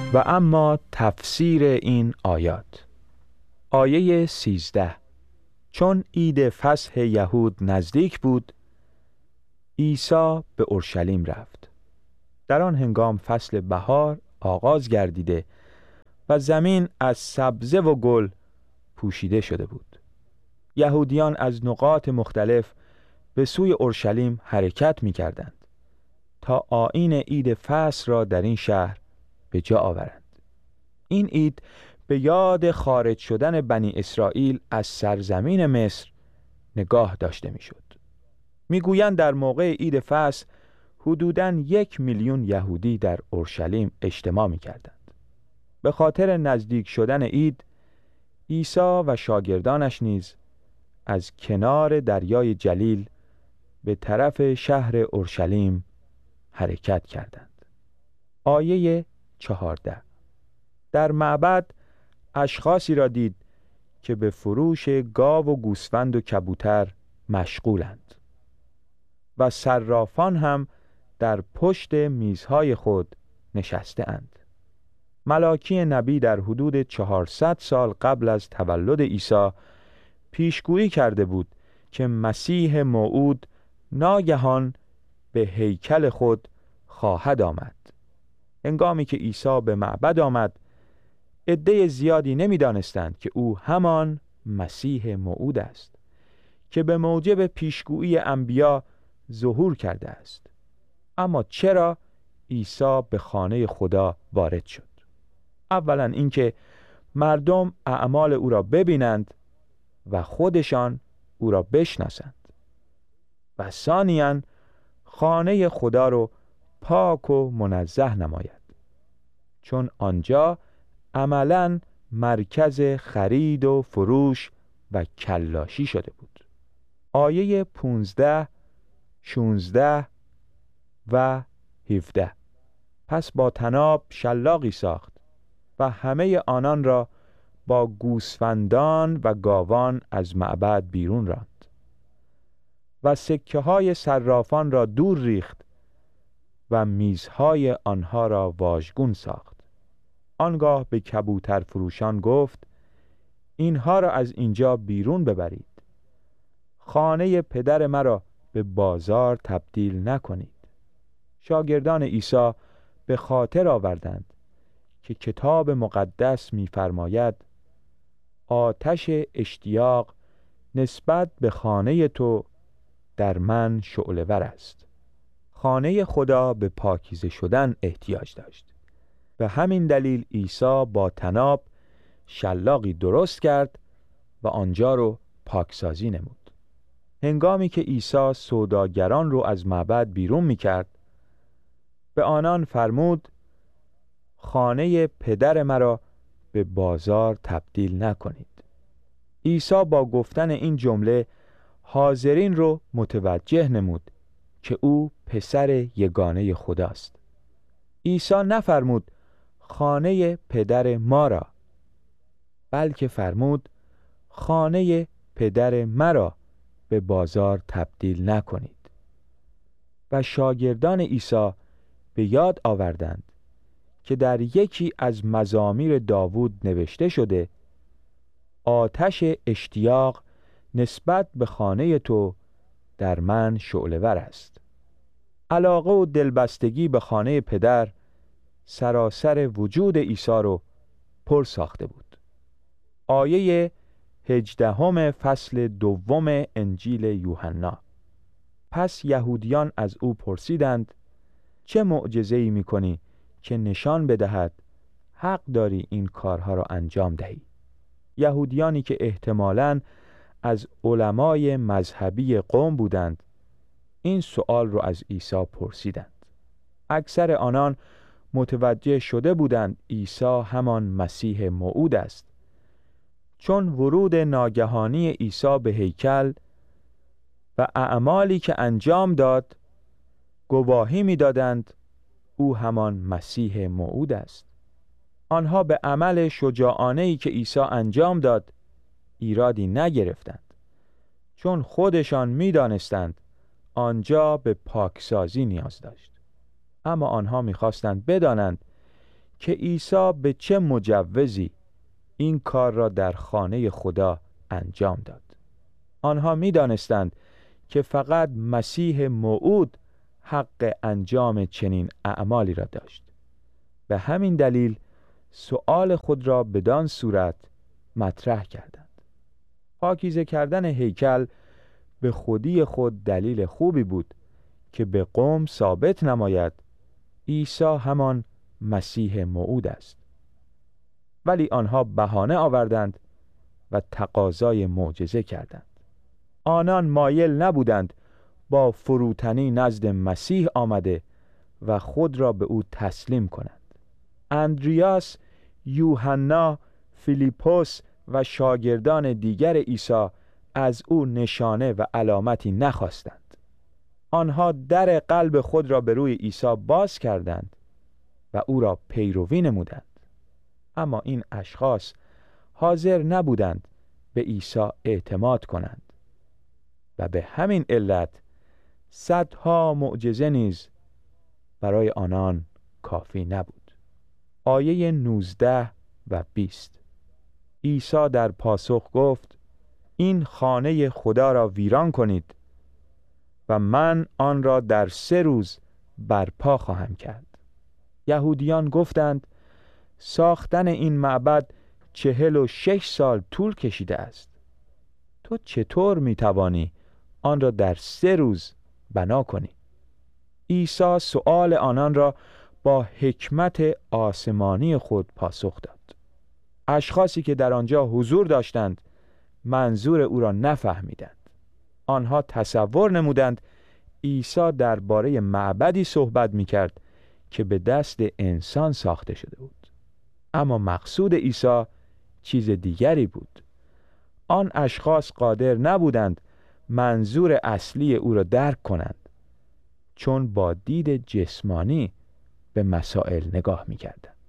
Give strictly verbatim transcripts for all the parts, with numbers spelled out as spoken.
و اما تفسیر این آیات. آیه سیزده: چون عید فصح یهود نزدیک بود، عیسی به اورشلیم رفت. در آن هنگام فصل بهار آغاز گردیده و زمین از سبزه و گل پوشیده شده بود. یهودیان از نقاط مختلف به سوی اورشلیم حرکت می کردند تا آیین عید فصح را در این شهر به جا آورند. این عید به یاد خارج شدن بنی اسرائیل از سرزمین مصر نگاه داشته می شد. می گویند در موقع عید فصح حدوداً یک میلیون یهودی در اورشلیم اجتماع می کردند. به خاطر نزدیک شدن عید، عیسی و شاگردانش نیز از کنار دریای جلیل به طرف شهر اورشلیم حرکت کردند. آیه چهارده: در معبد اشخاصی را دید که به فروش گاو و گوسفند و کبوتر مشغولند و صرافان هم در پشت میزهای خود نشسته اند. ملاکی نبی در حدود چهارصد سال قبل از تولد عیسی پیشگویی کرده بود که مسیح موعود ناگهان به هیکل خود خواهد آمد. هنگامی که عیسی به معبد آمد، عده زیادی نمی‌دانستند که او همان مسیح موعود است که به موجب پیشگویی انبیا ظهور کرده است. اما چرا عیسی به خانه خدا وارد شد؟ اولا اینکه مردم اعمال او را ببینند و خودشان او را بشناسند، و ثانیاً خانه خدا را پاک و منزه نماید، چون آنجا عملاً مرکز خرید و فروش و کلاشی شده بود. آیه پونزده، شونزده و هفده: پس با طناب شلاقی ساخت و همه آنان را با گوسفندان و گاوان از معبد بیرون راند و سکه های صرافان را دور ریخت و میزهای آنها را واژگون ساخت. آنگاه به کبوتر فروشان گفت: اینها را از اینجا بیرون ببرید. خانه پدر مرا به بازار تبدیل نکنید. شاگردان عیسی به خاطر آوردند که کتاب مقدس می‌فرماید آتش اشتیاق نسبت به خانه تو در من شعله‌ور است. خانه خدا به پاکیزه شدن احتیاج داشت. به همین دلیل عیسی با طناب شلاقی درست کرد و آنجا رو پاکسازی نمود. هنگامی که عیسی سوداگران رو از معبد بیرون می‌کرد، به آنان فرمود: خانه پدر مرا به بازار تبدیل نکنید. عیسی با گفتن این جمله حاضرین رو متوجه نمود که او پسر یگانه خداست. عیسی نفرمود خانه پدر ما را، بلکه فرمود خانه پدر مرا به بازار تبدیل نکنید. و شاگردان عیسی به یاد آوردند که در یکی از مزامیر داوود نوشته شده آتش اشتیاق نسبت به خانه تو در من شعله‌ور است. علاقه و دلبستگی به خانه پدر سراسر وجود عیسی رو پر ساخته بود. آیه هجدهم فصل دوم انجیل یوحنا: پس یهودیان از او پرسیدند: چه معجزه‌ای می‌کنی که نشان بدهد حق داری این کارها را انجام دهی؟ یهودیانی که احتمالاً از علمای مذهبی قوم بودند این سؤال را از عیسی پرسیدند. اکثر آنان متوجه شده بودند عیسی همان مسیح موعود است، چون ورود ناگهانی عیسی به هیکل و اعمالی که انجام داد گواهی می‌دادند او همان مسیح موعود است. آنها به عمل شجاعانه‌ای که عیسی انجام داد ایرادی نگرفتند، چون خودشان می‌دانستند آنجا به پاکسازی نیاز داشت. اما آنها می‌خواستند بدانند که عیسی به چه مجوزی این کار را در خانه خدا انجام داد. آنها می دانستند که فقط مسیح موعود حق انجام چنین اعمالی را داشت. به همین دلیل سؤال خود را بدان صورت مطرح کردند. پاکیزه کردن هیکل به خودی خود دلیل خوبی بود که به قوم ثابت نماید عیسی همان مسیح موعود است. ولی آنها بهانه آوردند و تقاضای معجزه کردند. آنان مایل نبودند با فروتنی نزد مسیح آمده و خود را به او تسلیم کنند. اندریاس، یوحنا، فیلیپوس و شاگردان دیگر عیسی از او نشانه و علامتی نخواستند. آنها در قلب خود را به روی عیسی باز کردند و او را پیروی نمودند. اما این اشخاص حاضر نبودند به عیسی اعتماد کنند و به همین علت صدها معجزه نیز برای آنان کافی نبود. آیه نوزده و بیست. عیسی در پاسخ گفت: این خانه خدا را ویران کنید و من آن را در سه روز برپا خواهم کرد. یهودیان گفتند: ساختن این معبد چهل و شش سال طول کشیده است. تو چطور می توانی آن را در سه روز بنا کنی؟ عیسی سؤال آنان را با حکمت آسمانی خود پاسخ داد. اشخاصی که در آنجا حضور داشتند منظور او را نفهمیدند. آنها تصور نمودند عیسی درباره معبدی صحبت می کرد که به دست انسان ساخته شده بود. اما مقصود عیسی چیز دیگری بود. آن اشخاص قادر نبودند منظور اصلی او را درک کنند، چون با دید جسمانی به مسائل نگاه می کردند.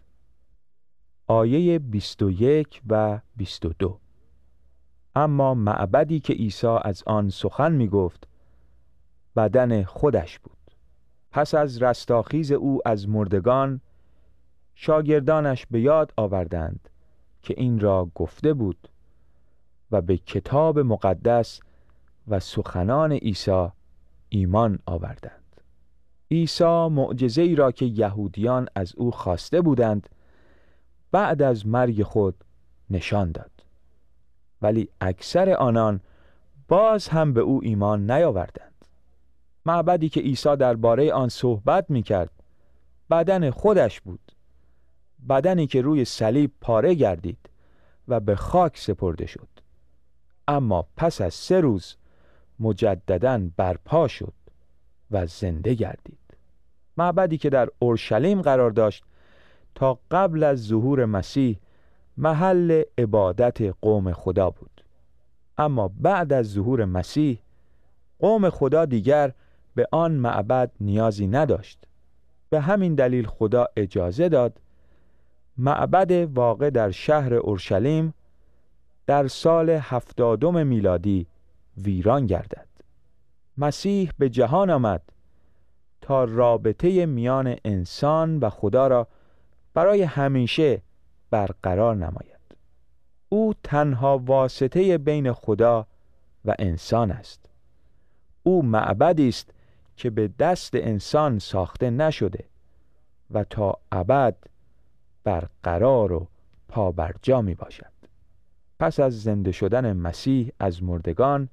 آیه بیست و یک و بیست و دو. اما معبدی که عیسی از آن سخن می گفت بدن خودش بود. پس از رستاخیز او از مردگان شاگردانش به یاد آوردند که این را گفته بود و به کتاب مقدس و سخنان عیسی ایمان آوردند. عیسی معجزه‌ای را که یهودیان از او خواسته بودند بعد از مرگ خود نشان داد، ولی اکثر آنان باز هم به او ایمان نیاوردند. معبدی که عیسی درباره آن صحبت می‌کرد بدن خودش بود، بدنی که روی صلیب پاره گردید و به خاک سپرده شد، اما پس از سه روز مجدداً برپا شد و زنده گردید. معبدی که در اورشلیم قرار داشت تا قبل از ظهور مسیح محل عبادت قوم خدا بود، اما بعد از ظهور مسیح قوم خدا دیگر به آن معبد نیازی نداشت. به همین دلیل خدا اجازه داد معبد واقع در شهر اورشلیم در سال هفتادم میلادی ویران گردد. مسیح به جهان آمد تا رابطه میان انسان و خدا را برای همیشه برقرار نماید. او تنها واسطه بین خدا و انسان است. او معبدی است که به دست انسان ساخته نشده و تا ابد برقرار و پابرجا می باشد. پس از زنده شدن مسیح از مردگان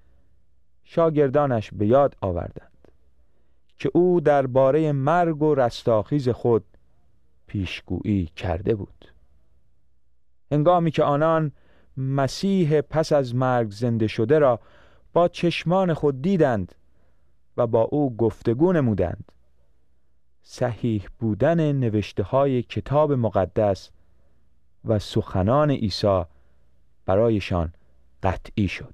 شاگردانش به یاد آوردند که او درباره مرگ و رستاخیز خود پیشگویی کرده بود. هنگامی که آنان مسیح پس از مرگ زنده شده را با چشمان خود دیدند و با او گفتگو نمودند، صحیح بودن نوشته های کتاب مقدس و سخنان عیسی برایشان قطعی شد.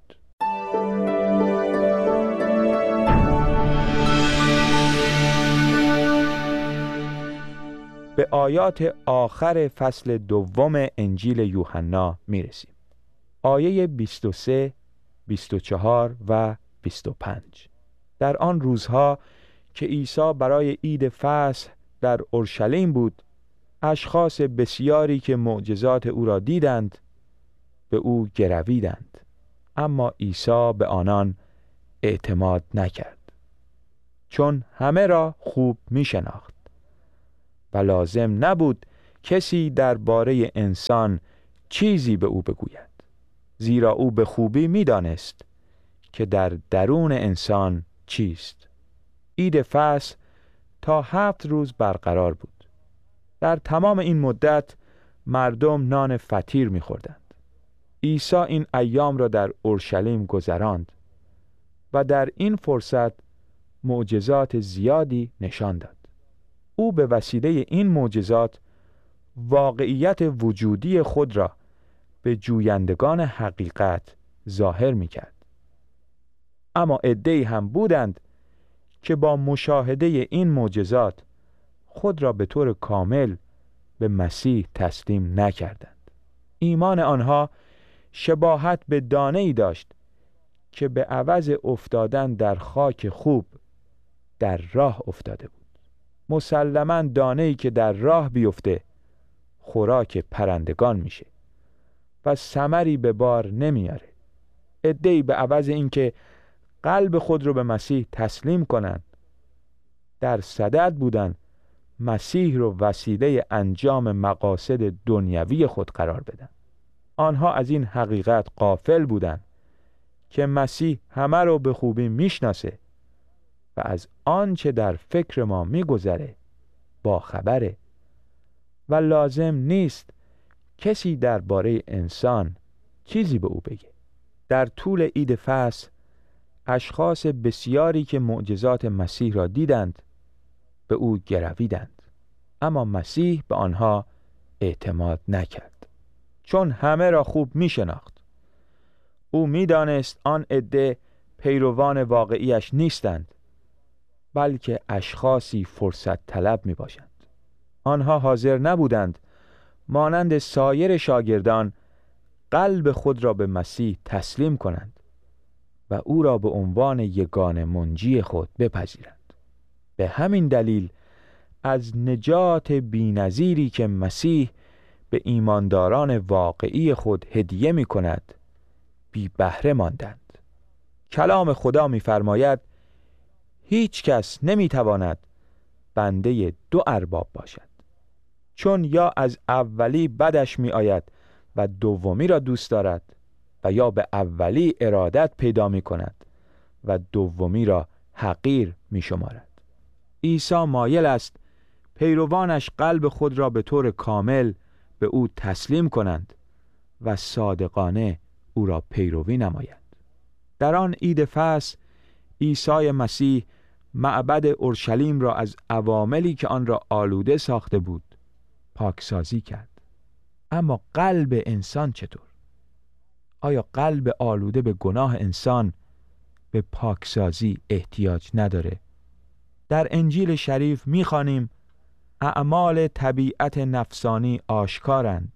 به آیات آخر فصل دوم انجیل یوحنا می رسیم. آیه بیست و سه، بیست و چهار و بیست و پنج. در آن روزها که عیسی برای عید فصح در اورشلیم بود، اشخاص بسیاری که معجزات او را دیدند به او گرویدند، اما عیسی به آنان اعتماد نکرد، چون همه را خوب می شناخت و لازم نبود کسی درباره انسان چیزی به او بگوید، زیرا او به خوبی می دانست که در درون انسان چیست. عید فصح تا هفت روز برقرار بود. در تمام این مدت مردم نان فطیر می خوردند. عیسی این ایام را در اورشلیم گذراند و در این فرصت معجزات زیادی نشان داد. او به وسیله این معجزات واقعیت وجودی خود را به جویندگان حقیقت ظاهر می کرد. اما عده‌ای هم بودند که با مشاهده این معجزات خود را به طور کامل به مسیح تسلیم نکردند. ایمان آنها شباهت به دانه‌ای داشت که به عوض افتادن در خاک خوب در راه افتاده بود. مسلماً دانه‌ای که در راه بیفته خوراک پرندگان میشه و ثمری به بار نمیاره. عده‌ای به عوض اینکه قلب خود رو به مسیح تسلیم کنند، در صدد بودند مسیح رو وسیله انجام مقاصد دنیوی خود قرار بدن. آنها از این حقیقت غافل بودند که مسیح همه رو به خوبی میشناسه و از آنچه در فکر ما میگذره با خبره و لازم نیست کسی درباره انسان چیزی به او بگه. در طول عید فصح اشخاص بسیاری که معجزات مسیح را دیدند به او گرویدند، اما مسیح به آنها اعتماد نکرد، چون همه را خوب می شناخت. او می دانست آن عده پیروان واقعیش نیستند، بلکه اشخاصی فرصت طلب می باشند. آنها حاضر نبودند مانند سایر شاگردان قلب خود را به مسیح تسلیم کنند و او را به عنوان یگانه منجی خود بپذیرند. به همین دلیل از نجات بی‌نظیری که مسیح به ایمانداران واقعی خود هدیه می کند بی بهره ماندند. کلام خدا می فرماید هیچ کس نمی تواند بنده دو ارباب باشد، چون یا از اولی بدش می آید و دومی را دوست دارد و یا به اولی ارادت پیدا می کند و دومی را حقیر می شمارد. عیسی مایل است پیروانش قلب خود را به طور کامل به او تسلیم کنند و صادقانه او را پیروی نمایند. در آن عید فصح عیسی مسیح معبد اورشلیم را از عواملی که آن را آلوده ساخته بود پاکسازی کرد. اما قلب انسان چطور؟ آیا قلب آلوده به گناه انسان به پاکسازی احتیاج نداره؟ در انجیل شریف می‌خوانیم اعمال طبیعت نفسانی آشکارند: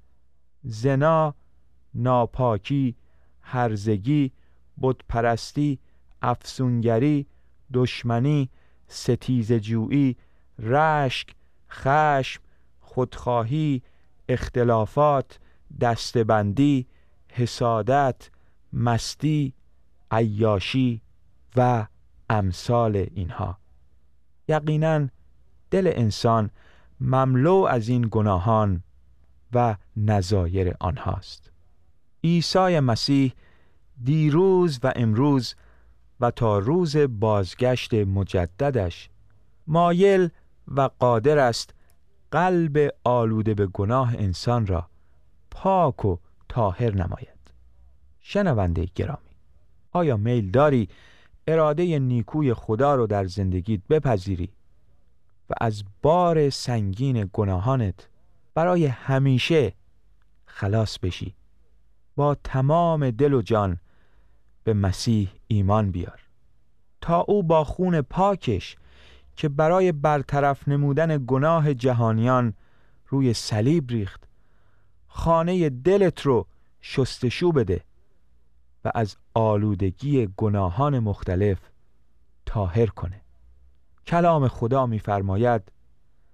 زنا، ناپاکی، هرزگی، بتپرستی، افسونگری، دشمنی، ستیزه‌جویی، رشک، خشم، خودخواهی، اختلافات، دستبندی، حسادت، مستی، عیاشی و امثال اینها. یقیناً دل انسان مملو از این گناهان و نظایر آنهاست. عیسی مسیح دیروز و امروز و تا روز بازگشت مجددش مایل و قادر است قلب آلوده به گناه انسان را پاک و طاهر نماید. شنونده گرامی، آیا میل داری اراده نیکوی خدا رو در زندگیت بپذیری و از بار سنگین گناهانت برای همیشه خلاص بشی؟ با تمام دل و جان به مسیح ایمان بیار تا او با خون پاکش که برای برطرف نمودن گناه جهانیان روی صلیب ریخت خانه دلت رو شستشو بده و از آلودگی گناهان مختلف طاهر کنه. کلام خدا می‌فرماید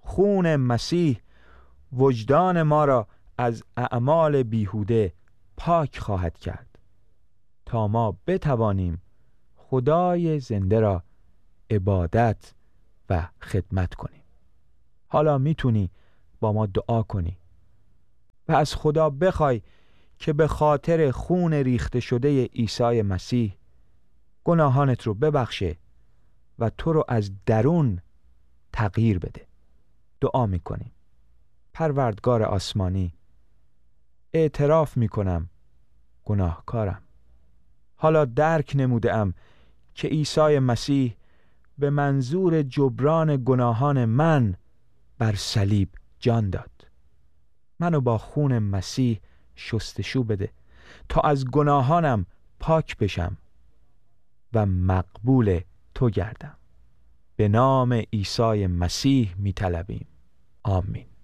خون مسیح وجدان ما را از اعمال بیهوده پاک خواهد کرد تا ما بتوانیم خدای زنده را عبادت و خدمت کنیم. حالا میتونی با ما دعا کنی و از خدا بخوای که به خاطر خون ریخته شده عیسی مسیح گناهانت رو ببخشه و تو رو از درون تغییر بده. دعا میکنیم. پروردگار آسمانی، اعتراف میکنم گناهکارم. حالا درک نمودم که عیسی مسیح به منظور جبران گناهان من بر صلیب جان داد. منو با خون مسیح شستشو بده تا از گناهانم پاک بشم و مقبول تو گردم. به نام عیسی مسیح می طلبیم. آمین.